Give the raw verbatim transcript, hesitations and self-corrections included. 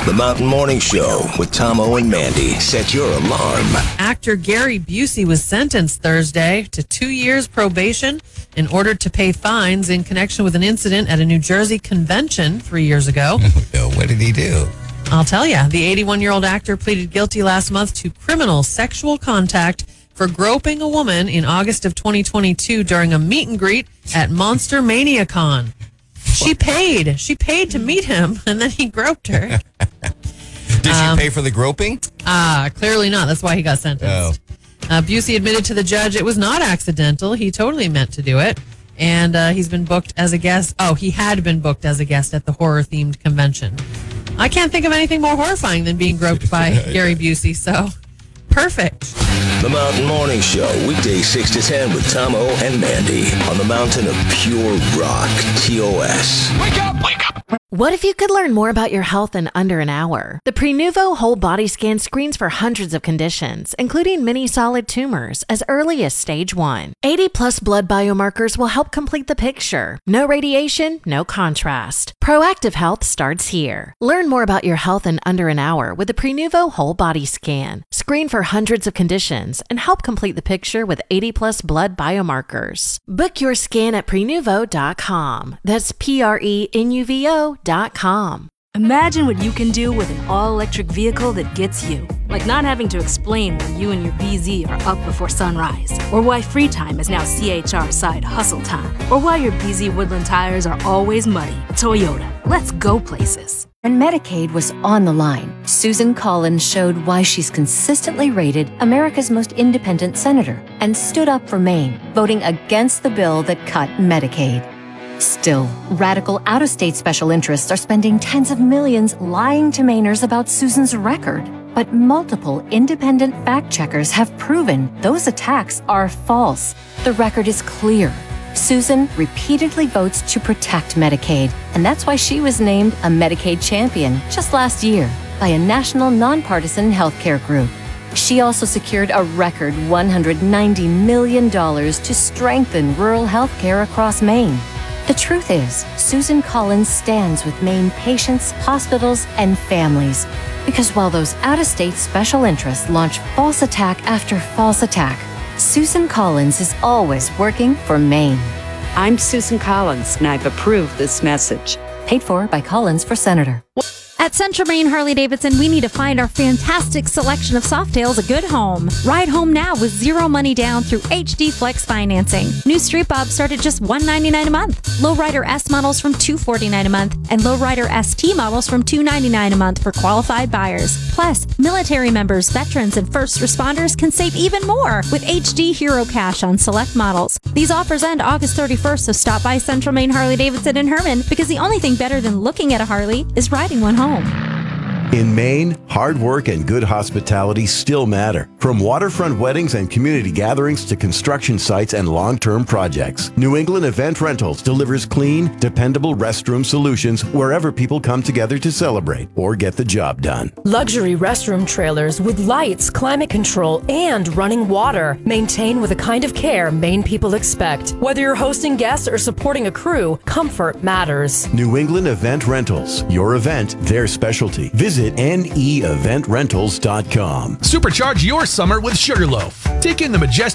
The Mountain Morning Show with Tomo and Mandy. Set your alarm. Actor Gary Busey was sentenced Thursday to two years probation in order to pay fines in connection with an incident at a New Jersey convention three years ago. What did he do? I'll tell you. The eighty-one-year-old actor pleaded guilty last month to criminal sexual contact for groping a woman in August of twenty twenty-two during a meet and greet at Monster Mania Con. She paid. She paid to meet him, and then he groped her. Did Um, she pay for the groping? Ah, clearly not. That's why he got sentenced. Uh, Busey admitted to the judge it was not accidental. He totally meant to do it. And uh, he's been booked as a guest. Oh, he had been booked as a guest at the horror-themed convention. I can't think of anything more horrifying than being groped by Gary Busey, so perfect. The Mountain Morning Show, weekdays six to ten with Tomo and Mandy on the mountain of pure rock, T O S. Wake up! Wake up! What if you could learn more about your health in under an hour? The Prenuvo Whole Body Scan screens for hundreds of conditions, including many solid tumors, as early as stage one. eighty plus blood biomarkers will help complete the picture. No radiation, no contrast. Proactive health starts here. Learn more about your health in under an hour with the Prenuvo Whole Body Scan. Screen for hundreds of conditions and help complete the picture with eighty plus blood biomarkers. Book your scan at prenuvo dot com. That's P R E N U V O dot com. Imagine what you can do with an all-electric vehicle that gets you. Like not having to explain why you and your B Z are up before sunrise, or why free time is now C H R side hustle time, or why your B Z Woodland tires are always muddy. Toyota, let's go places. When Medicaid was on the line, Susan Collins showed why she's consistently rated America's most independent senator and stood up for Maine, voting against the bill that cut Medicaid. Still, radical out-of-state special interests are spending tens of millions lying to Mainers about Susan's record. But multiple independent fact-checkers have proven those attacks are false. The record is clear. Susan repeatedly votes to protect Medicaid, and that's why she was named a Medicaid champion just last year by a national nonpartisan healthcare group. She also secured a record one hundred ninety million dollars to strengthen rural healthcare across Maine. The truth is, Susan Collins stands with Maine patients, hospitals, and families. Because while those out-of-state special interests launch false attack after false attack, Susan Collins is always working for Maine. I'm Susan Collins, and I've approved this message. Paid for by Collins for Senator. At Central Maine Harley-Davidson, we need to find our fantastic selection of Softails a good home. Ride home now with zero money down through H D Flex financing. New Street Bobs start at just one hundred ninety-nine dollars a month. Lowrider S models from two hundred forty-nine dollars a month. And Lowrider S T models from two hundred ninety-nine dollars a month for qualified buyers. Plus, military members, veterans, and first responders can save even more with H D Hero Cash on select models. These offers end August thirty-first, so stop by Central Maine Harley-Davidson in Herman, because the only thing better than looking at a Harley is riding one home. In Maine, hard work and good hospitality still matter. From waterfront weddings and community gatherings to construction sites and long-term projects, New England Event Rentals delivers clean, dependable restroom solutions wherever people come together to celebrate or get the job done. Luxury restroom trailers with lights, climate control, and running water. Maintain with the kind of care Maine people expect. Whether you're hosting guests or supporting a crew, comfort matters. New England Event Rentals. Your event, their specialty. Visit N E event rentals dot com. Supercharge your summer with Sugarloaf. Take in the majestic